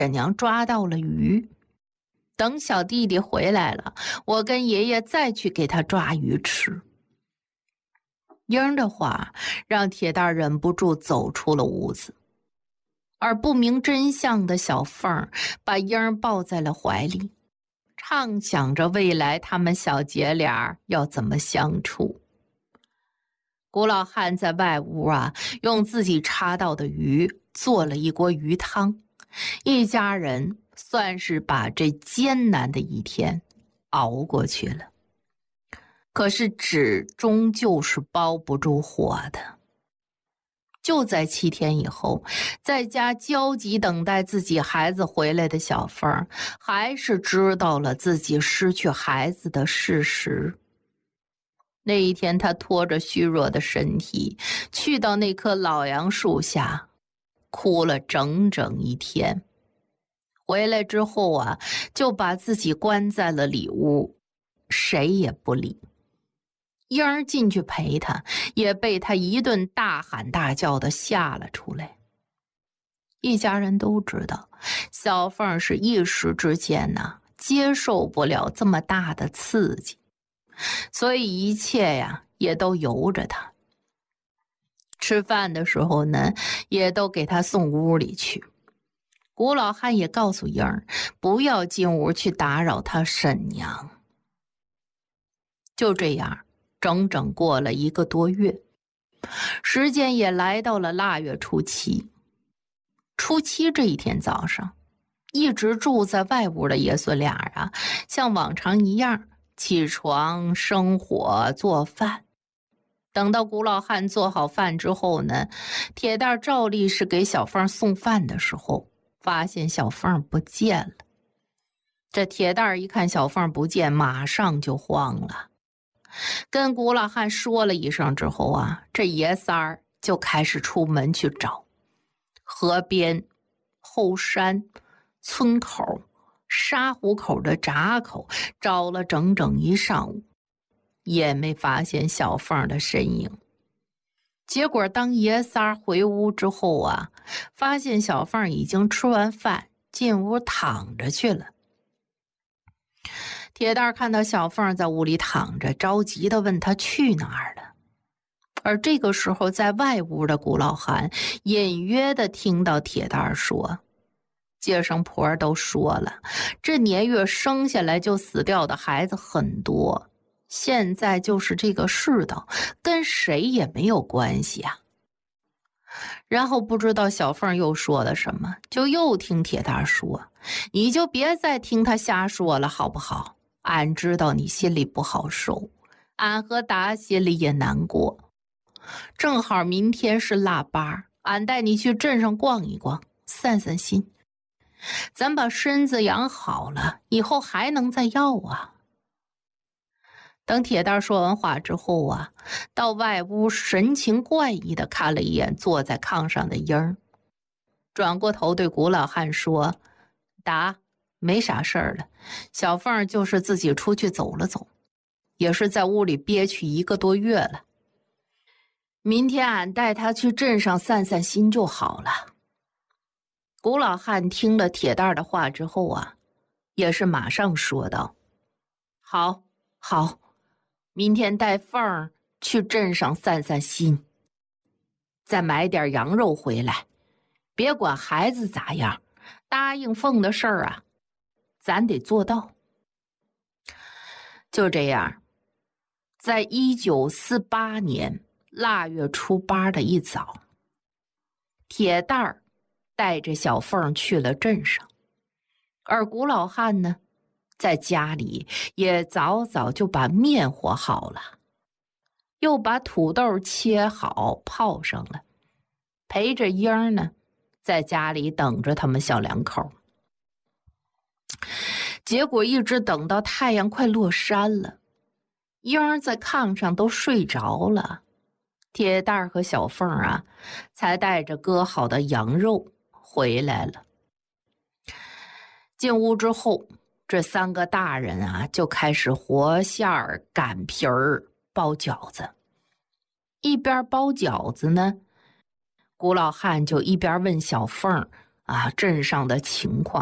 娘抓到了鱼，等小弟弟回来了，我跟爷爷再去给他抓鱼吃。英的话让铁蛋忍不住走出了屋子，而不明真相的小凤把英抱在了怀里，畅想着未来他们小姐俩要怎么相处。古老汉在外屋用自己插到的鱼做了一锅鱼汤，一家人算是把这艰难的一天熬过去了。可是纸终究是包不住火的。就在7天以后，在家焦急等待自己孩子回来的小凤还是知道了自己失去孩子的事实。那一天，他拖着虚弱的身体去到那棵老杨树下，哭了整整1天。回来之后就把自己关在了里屋，谁也不理。英儿进去陪他，也被他一顿大喊大叫的吓了出来。一家人都知道，小凤是一时之间接受不了这么大的刺激，所以一切也都由着他。吃饭的时候呢，也都给他送屋里去。古老汉也告诉英儿，不要进屋去打扰他婶娘。就这样，整整过了1个多月，时间也来到了腊月初7。初7这一天早上，一直住在外屋的爷孙俩像往常一样起床生火做饭。等到古老汉做好饭之后呢，铁蛋照例是给小凤送饭的时候，发现小凤不见了。这铁蛋一看小凤不见，马上就慌了，跟古老汉说了一声之后这爷仨就开始出门去找。河边、后山、村口、沙湖口的闸口找了整整1上午，也没发现小凤的身影。结果当爷仨回屋之后发现小凤已经吃完饭进屋躺着去了。铁蛋看到小凤在屋里躺着，着急地问她去哪儿了。而这个时候，在外屋的古老汉隐约地听到铁蛋说，接生婆都说了，这年月生下来就死掉的孩子很多，现在就是这个世道，跟谁也没有关系然后不知道小凤又说了什么，就又听铁蛋说，你就别再听他瞎说了好不好？俺知道你心里不好受，俺和达心里也难过。正好明天是腊八，俺带你去镇上逛一逛，散散心。咱把身子养好了，以后还能再要等铁蛋说完话之后到外屋神情怪异地看了一眼坐在炕上的英儿，转过头对古老汉说，达，没啥事儿了，小凤就是自己出去走了走，也是在屋里憋屈1个多月了。明天俺带她去镇上散散心就好了。古老汉听了铁蛋的话之后也是马上说道，好，好，明天带凤去镇上散散心，再买点羊肉回来，别管孩子咋样，答应凤的事儿咱得做到。就这样，在1948年腊月初8的一早，铁蛋带着小凤去了镇上，而古老汉呢，在家里也早早就把面和好了，又把土豆切好泡上了，陪着英儿呢，在家里等着他们小两口。结果一直等到太阳快落山了，英儿在炕上都睡着了，铁蛋和小凤才带着割好的羊肉回来了。进屋之后，这3个大人就开始和馅儿、擀皮儿、包饺子。一边包饺子呢，古老汉就一边问小凤镇上的情况。